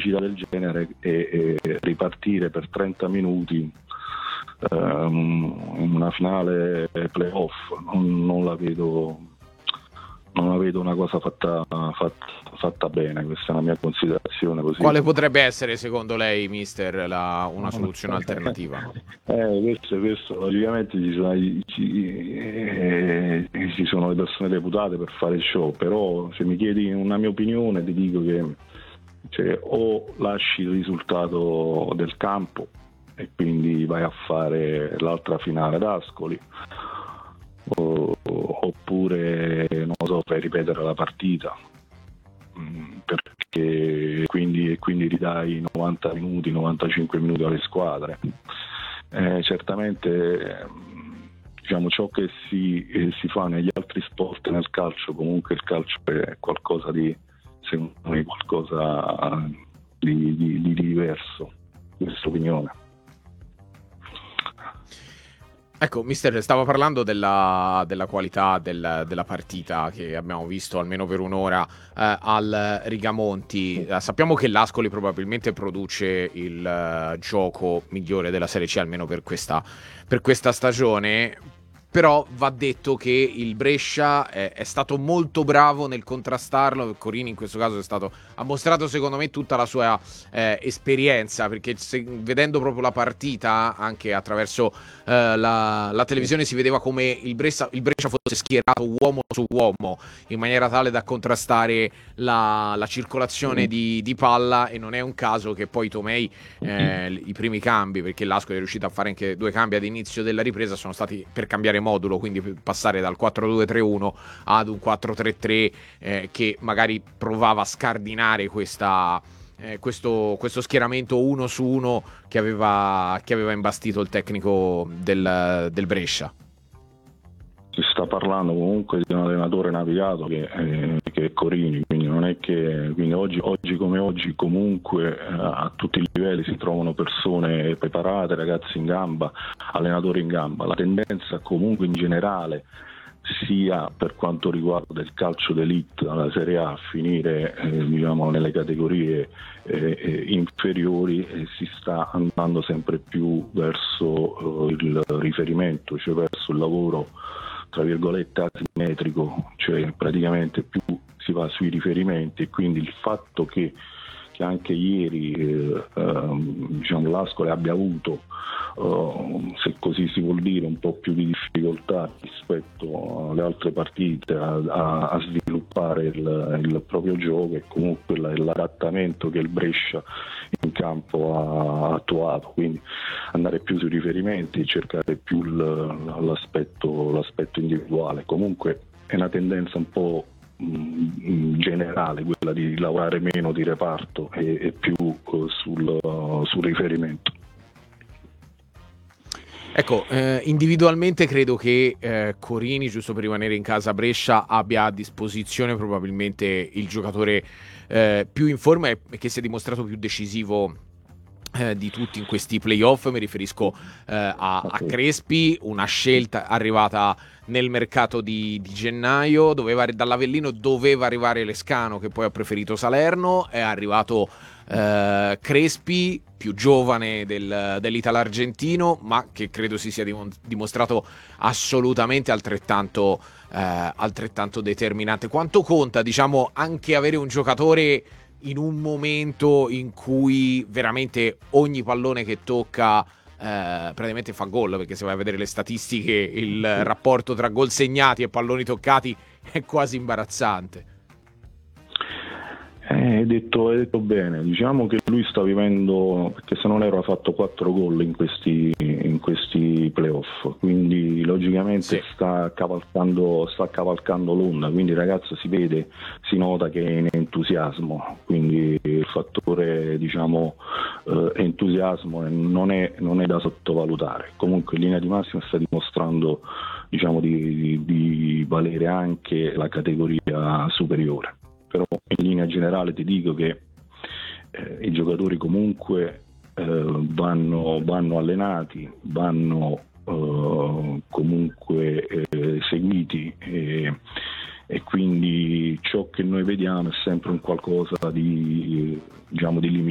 criticità del genere e ripartire per 30 minuti in una finale playoff non la vedo una cosa fatta bene. Questa è una mia considerazione così. Quale potrebbe essere secondo lei, mister, una soluzione alternativa? Questo logicamente ci sono le persone deputate per fare il show, però se mi chiedi una mia opinione ti dico che o lasci il risultato del campo e quindi vai a fare l'altra finale ad Ascoli, oppure non so, fai ripetere la partita, perché quindi ridai 90 minuti, 95 minuti alle squadre. Certamente diciamo ciò che si fa negli altri sport, nel calcio comunque il calcio è qualcosa di, secondo me, qualcosa di diverso, questa opinione. Ecco, mister, stava parlando della qualità della partita che abbiamo visto almeno per un'ora al Rigamonti. Sappiamo che l'Ascoli probabilmente produce il gioco migliore della Serie C, almeno per questa stagione. Però va detto che il Brescia è stato molto bravo nel contrastarlo. Corini in questo caso ha mostrato secondo me tutta la sua esperienza, perché vedendo proprio la partita anche attraverso la televisione si vedeva come il Brescia fosse schierato uomo su uomo in maniera tale da contrastare la circolazione di palla, e non è un caso che poi Tomei i primi cambi, perché l'Ascoli è riuscito a fare anche 2 cambi ad inizio della ripresa, sono stati per cambiare modulo, quindi passare dal 4-2-3-1 ad un 4-3-3 che magari provava a scardinare questo schieramento 1 su 1 che aveva imbastito il tecnico del Brescia. Si sta parlando comunque di un allenatore navigato che è Corini, quindi non è che oggi come oggi comunque a tutti i livelli si trovano persone preparate, ragazzi in gamba, allenatori in gamba. La tendenza comunque in generale, sia per quanto riguarda il calcio d'elite alla Serie A, a finire diciamo nelle categorie inferiori, si sta andando sempre più verso il riferimento, cioè verso il lavoro tra virgolette asimmetrico, cioè praticamente più si va sui riferimenti, e quindi il fatto che anche ieri diciamo l'Ascoli abbia avuto, se così si vuol dire, un po' più di difficoltà rispetto alle altre partite a sviluppare il proprio gioco, e comunque l'adattamento che il Brescia in campo ha attuato, quindi andare più sui riferimenti, cercare più l'aspetto individuale. Comunque è una tendenza un po' generale quella di lavorare meno di reparto e più sul riferimento. Ecco, individualmente credo che Corini, giusto per rimanere in casa Brescia, abbia a disposizione probabilmente il giocatore più in forma e che si è dimostrato più decisivo di tutti in questi playoff. Mi riferisco a Crespi, una scelta arrivata nel mercato di gennaio. Dall'Avellino doveva arrivare Lescano, che poi ha preferito Salerno. È arrivato Crespi, più giovane dell'Italo-Argentino, ma che credo si sia dimostrato assolutamente altrettanto determinante. Quanto conta, diciamo, anche avere un giocatore in un momento in cui veramente ogni pallone che tocca praticamente fa gol, perché se vai a vedere le statistiche il rapporto tra gol segnati e palloni toccati è quasi imbarazzante. Hai detto bene, diciamo che lui sta vivendo, perché se non ero ha fatto 4 gol in questi playoff, quindi logicamente sì, sta cavalcando l'onda, quindi il ragazzo si vede, si nota che è in entusiasmo, quindi il fattore diciamo entusiasmo non è da sottovalutare. Comunque in linea di massima sta dimostrando diciamo di valere anche la categoria superiore. Però in linea generale ti dico che i giocatori comunque vanno allenati, vanno comunque seguiti, e quindi ciò che noi vediamo è sempre un qualcosa di